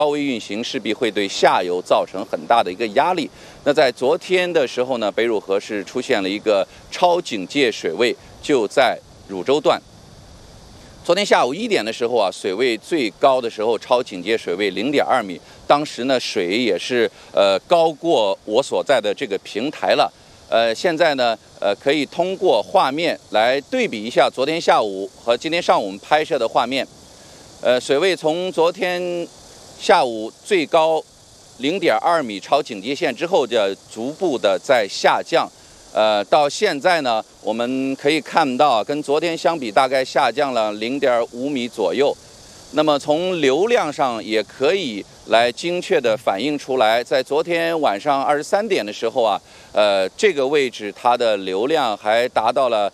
高位运行势必会对下游造成很大的一个压力。那在昨天的时候呢，北汝河是出现了一个超警戒水位，就在汝州段。昨天下午1点的时候啊，水位最高的时候超警戒水位0.2米，当时呢水也是高过我所在的这个平台了。现在呢可以通过画面来对比一下昨天下午和今天上午我们拍摄的画面。水位从昨天下午最高0.2米超警戒线之后，就逐步的在下降。到现在呢，我们可以看到，跟昨天相比，大概下降了0.5米左右。那么从流量上也可以来精确的反映出来，在昨天晚上23点的时候啊，这个位置它的流量还达到了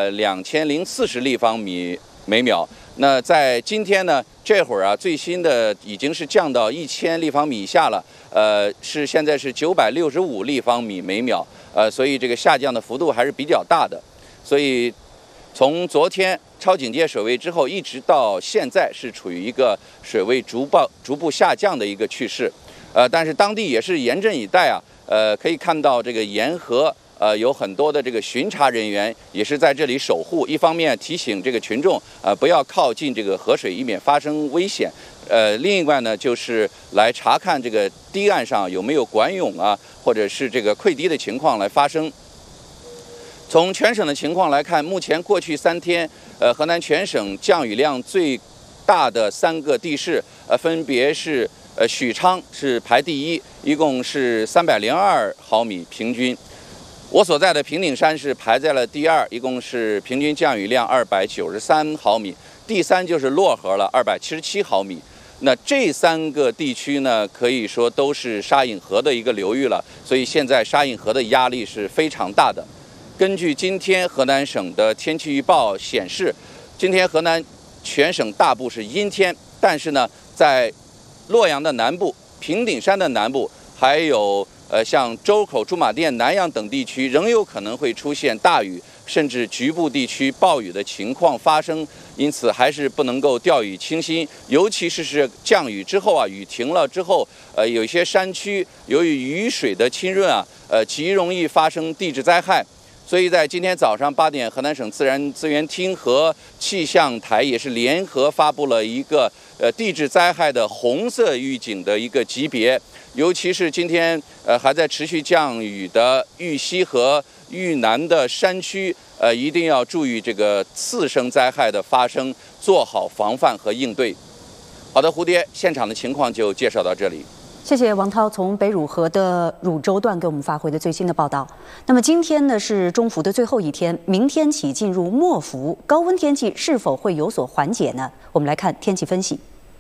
2040立方米每秒。那在今天呢，这会儿啊，最新的已经是降到1000立方米以下了，现在是965立方米每秒，所以这个下降的幅度还是比较大的。所以从昨天超警戒水位之后，一直到现在是处于一个水位逐步下降的一个趋势，但是当地也是严阵以待啊，可以看到这个沿河。有很多的这个巡查人员也是在这里守护，一方面提醒这个群众不要靠近这个河水，以免发生危险。另一块呢，就是来查看这个堤岸上有没有管涌啊，或者是这个溃堤的情况来发生。从全省的情况来看，目前过去3天，河南全省降雨量最大的3个地市，分别是许昌是排第1，一共是302毫米平均。我所在的平顶山是排在了第2，一共是平均降雨量293毫米。第3就是漯河了，277毫米。那这3个地区呢，可以说都是沙隐河的一个流域了，所以现在沙隐河的压力是非常大的。根据今天河南省的天气预报显示，今天河南全省大部是阴天，但是呢，在洛阳的南部、平顶山的南部，还有像周口、驻马店、南阳等地区仍有可能会出现大雨，甚至局部地区暴雨的情况发生，因此还是不能够掉以轻心。尤其是降雨之后啊，雨停了之后，有一些山区由于雨水的浸润啊，极容易发生地质灾害。所以在今天早上8点，河南省自然资源厅和气象台也是联合发布了一个地质灾害的红色预警的一个级别。尤其是今天还在持续降雨的豫西和豫南的山区，一定要注意这个次生灾害的发生，做好防范和应对。好的，蝴蝶，现场的情况就介绍到这里。 谢谢王涛从北汝河的汝州段给我们发回的最新的报道。那么今天呢是中伏的最后一天，明天起进入末伏，高温天气是否会有所缓解呢？我们来看天气分析。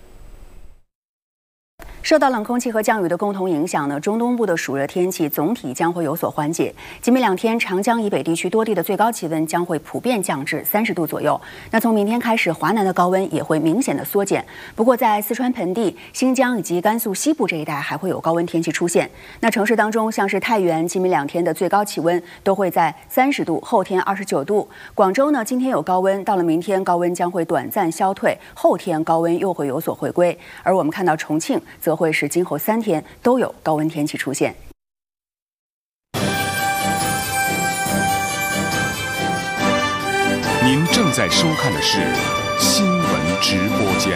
受到冷空气和降雨的共同影响呢，中东部的暑热天气总体将会有所缓解。今明2天，长江以北地区多地的最高气温将会普遍降至30度左右。那从明天开始，华南的高温也会明显的缩减。不过，在四川盆地、新疆以及甘肃西部这一带还会有高温天气出现。那城市当中，像是太原，今明2天的最高气温都会在30度，后天29度。广州呢，今天有高温，到了明天高温将会短暂消退，后天高温又会有所回归。而我们看到重庆则会是今后3天都有高温天气出现。 您正在收看的是新闻直播间。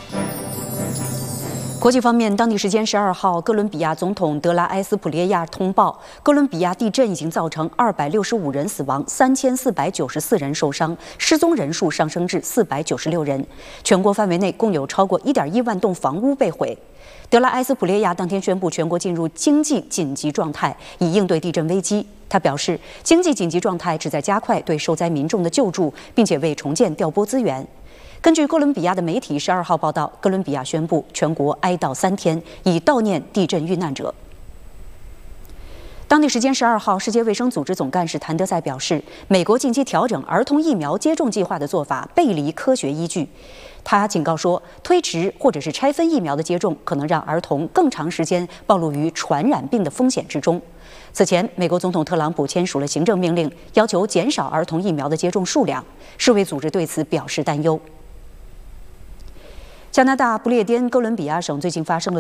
国际方面，当地时间12号，哥伦比亚总统德拉埃斯普列亚通报，哥伦比亚地震已经造成265人死亡，3494人受伤，失踪人数上升至496人。全国范围内共有超过1.1万栋房屋被毁。德拉埃斯普列亚当天宣布全国进入经济紧急状态，以应对地震危机。他表示，经济紧急状态旨在加快对受灾民众的救助，并且为重建调拨资源。根据哥伦比亚的媒体12号报道，哥伦比亚宣布全国哀悼3天，以悼念地震遇难者。当地时间12号，世界卫生组织总干事谭德赛表示，美国近期调整儿童疫苗接种计划的做法背离科学依据。他警告说，推迟或者是拆分疫苗的接种，可能让儿童更长时间暴露于传染病的风险之中。此前，美国总统特朗普签署了行政命令，要求减少儿童疫苗的接种数量。世卫组织对此表示担忧。 加拿大不列颠哥伦比亚省最近发生了